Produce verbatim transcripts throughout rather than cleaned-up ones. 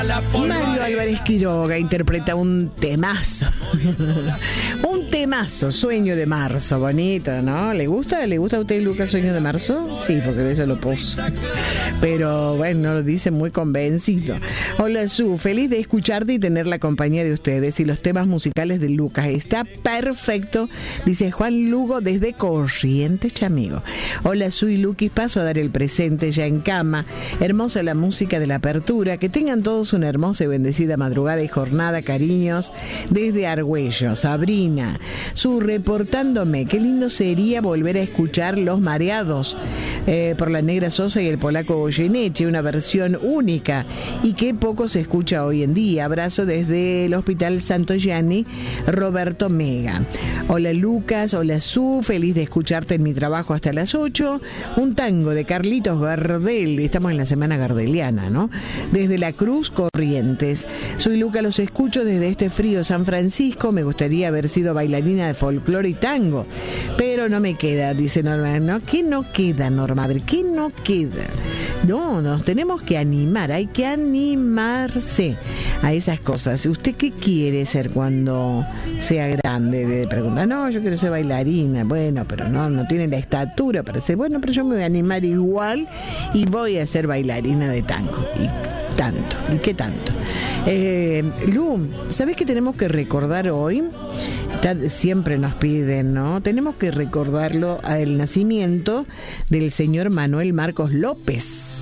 Mario Álvarez Quiroga interpreta un temazo. Un temazo, Sueño de Marzo. Bonito, ¿no? ¿Le gusta? ¿Le gusta a usted, Lucas, Sueño de Marzo? Sí, porque eso lo puso. Pero bueno, lo dice muy convencido. Hola, Su, feliz de escucharte y tener la compañía de ustedes y los temas musicales de Lucas. Está perfecto, dice Juan Lugo desde Corrientes, Chamigo. Hola, Su y Luquis, paso a dar el presente ya en cama. Hermosa la música de la apertura. Que tengan todos una hermosa y bendecida madrugada y jornada. Cariños desde Argüello. Sabrina, Su, reportándome. Qué lindo sería volver a escuchar Los Mareados eh, por la Negra Sosa y el polaco Goyeneche, una versión única y que poco se escucha hoy en día. Abrazo desde el Hospital Santo Gianni, Roberto Mega. Hola, Lucas, hola, Su, feliz de escucharte en mi trabajo hasta las ocho. Un tango de Carlitos Gardel, estamos en la semana gardeliana, ¿no? Desde La Cruz, Corrientes. Soy Luca, los escucho desde este frío San Francisco. Me gustaría haber sido bailarina de folclore y tango, pero no me queda, dice Norma. ¿No? ¿Qué no queda, Norma? A ver, ¿qué no queda? No, nos tenemos que animar, hay que animarse a esas cosas. ¿Usted qué quiere ser cuando sea grande? Le pregunta, no, yo quiero ser bailarina. Bueno, pero no, no tiene la estatura para ser. Bueno, pero yo me voy a animar igual y voy a ser bailarina de tango. Y tanto, ¿y qué tanto? Eh, Lu, ¿sabés qué tenemos que recordar hoy? Siempre nos piden, ¿no? Tenemos que recordarlo al nacimiento del señor Manuel Marcos López,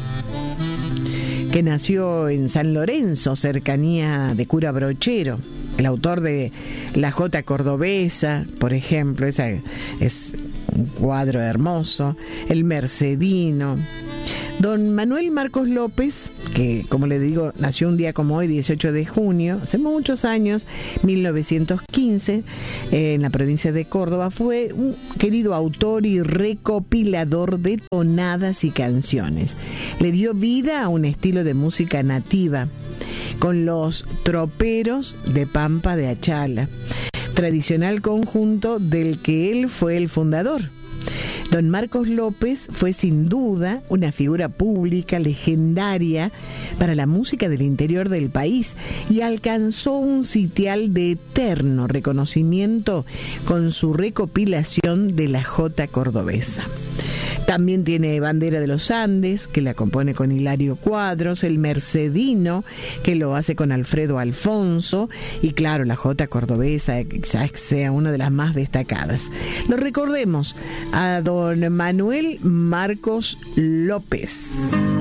que nació en San Lorenzo, cercanía de Cura Brochero. El autor de La Jota Cordobesa, por ejemplo, esa es un cuadro hermoso. El Mercedino. Don Manuel Marcos López, que como le digo, nació un día como hoy, dieciocho de junio, hace muchos años, mil novecientos quince, eh, en la provincia de Córdoba, fue un querido autor y recopilador de tonadas y canciones. Le dio vida a un estilo de música nativa, con los troperos de Pampa de Achala, tradicional conjunto del que él fue el fundador. Don Marcos López fue sin duda una figura pública legendaria para la música del interior del país y alcanzó un sitial de eterno reconocimiento con su recopilación de la Jota Cordobesa. También tiene Bandera de los Andes, que la compone con Hilario Cuadros, el Mercedino, que lo hace con Alfredo Alfonso, y claro, la Jota Cordobesa, quizás sea una de las más destacadas. Lo recordemos a don Manuel Marcos López.